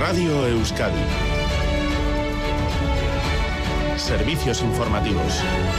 Radio Euskadi. Servicios informativos.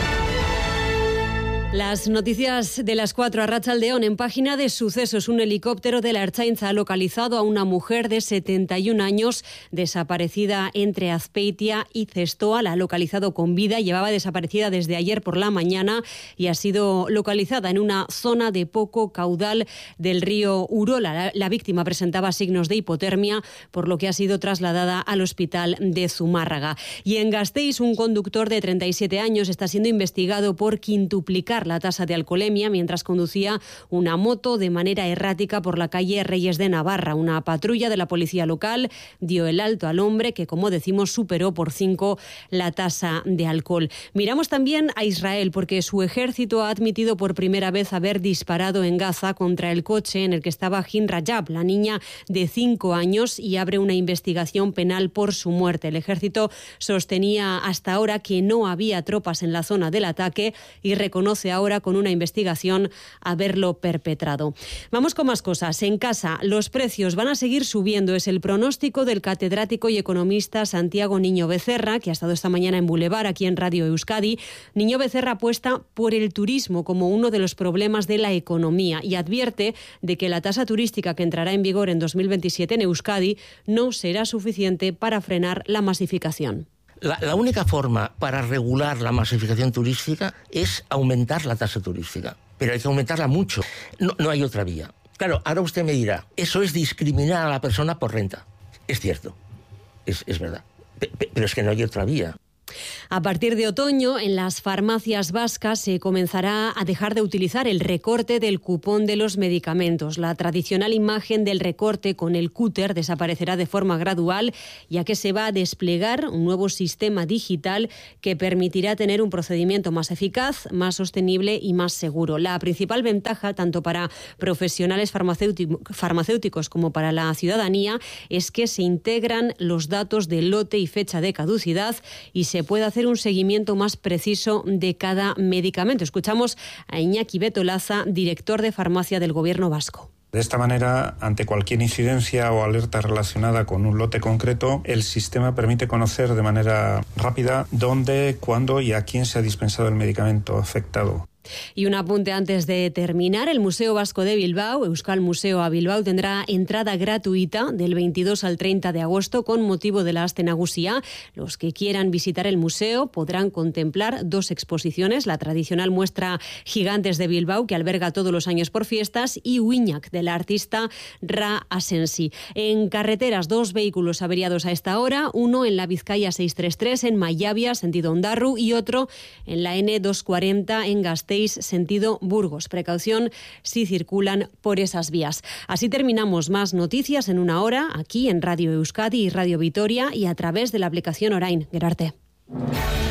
Las noticias de las 4 a Arratsaldeon. En página de sucesos, un helicóptero de la Ertzaintza ha localizado a una mujer de 71 años desaparecida entre Azpeitia y Zestoa. La ha localizado con vida, llevaba desaparecida desde ayer por la mañana y ha sido localizada en una zona de poco caudal del río Urola. La víctima presentaba signos de hipotermia, por lo que ha sido trasladada al hospital de Zumárraga. Y en Gasteiz, un conductor de 37 años está siendo investigado por quintuplicar la tasa de alcoholemia mientras conducía una moto de manera errática por la calle Reyes de Navarra. Una patrulla de la policía local dio el alto al hombre que, como decimos, superó por 5 la tasa de alcohol. Miramos también a Israel porque su ejército ha admitido por primera vez haber disparado en Gaza contra el coche en el que estaba Hin Rajab, la niña de 5 años, y abre una investigación penal por su muerte. El ejército sostenía hasta ahora que no había tropas en la zona del ataque y reconoce ahora con una investigación haberlo perpetrado. Vamos con más cosas. En casa, los precios van a seguir subiendo. Es el pronóstico del catedrático y economista Santiago Niño Becerra, que ha estado esta mañana en Boulevard, aquí en Radio Euskadi. Niño Becerra apuesta por el turismo como uno de los problemas de la economía y advierte de que la tasa turística que entrará en vigor en 2027 en Euskadi no será suficiente para frenar la masificación. La única forma para regular la masificación turística es aumentar la tasa turística, pero hay que aumentarla mucho. No hay otra vía. Claro, ahora usted me dirá, eso es discriminar a la persona por renta. Es cierto, es verdad, pero es que no hay otra vía. A partir de otoño, en las farmacias vascas se comenzará a dejar de utilizar el recorte del cupón de los medicamentos. La tradicional imagen del recorte con el cúter desaparecerá de forma gradual, ya que se va a desplegar un nuevo sistema digital que permitirá tener un procedimiento más eficaz, más sostenible y más seguro. La principal ventaja, tanto para profesionales farmacéuticos como para la ciudadanía, es que se integran los datos de lote y fecha de caducidad y se puede hacer un seguimiento más preciso de cada medicamento. Escuchamos a Iñaki Betolaza, director de farmacia del Gobierno vasco. De esta manera, ante cualquier incidencia o alerta relacionada con un lote concreto, el sistema permite conocer de manera rápida dónde, cuándo y a quién se ha dispensado el medicamento afectado. Y un apunte antes de terminar. El Museo Vasco de Bilbao, Euskal Museo a Bilbao, tendrá entrada gratuita del 22 al 30 de agosto con motivo de la Aste Nagusia. Los que quieran visitar el museo podrán contemplar 2 exposiciones: la tradicional muestra Gigantes de Bilbao, que alberga todos los años por fiestas, y Uiñak, de la artista Ra Asensi. En carreteras, 2 vehículos averiados a esta hora, uno en la Vizcaya 633 en Mayavia, sentido Ondarru, y otro en la N240 en Gasteiz, sentido Burgos. Precaución si circulan por esas vías. Así terminamos. Más noticias en una hora, aquí en Radio Euskadi y Radio Vitoria y a través de la aplicación Orain. Gerarte.